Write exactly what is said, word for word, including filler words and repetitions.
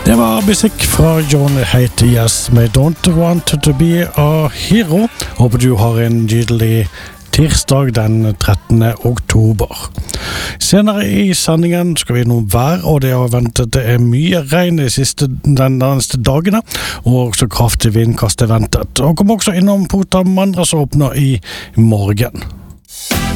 Det var musikk fra Johnny Hate Yes med Don't Want to Be a Hero. Håper du har en nydelig tirsdag den trettende oktober. Senere i sendingen skal vi innom vær, og det har ventet det er mye regn de siste den neste dagene, og også kraftig vindkast er ventet. Og kommer også innom Potamandra som åpner i morgen.